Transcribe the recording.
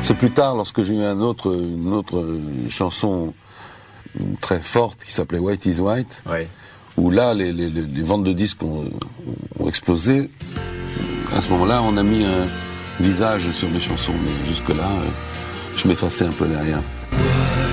C'est plus tard, lorsque j'ai eu une autre chanson très forte qui s'appelait White is White, Ouais. où là, les ventes de disques ont explosé. À ce moment-là, on a mis un visage sur les chansons, mais jusque-là, je m'effaçais un peu derrière.